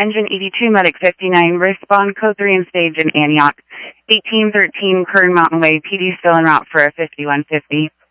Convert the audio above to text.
Engine 82, Medic 59, respond code 3 and stage in Antioch. 1813 Kern Mountain Way, PD still en route for a 5150.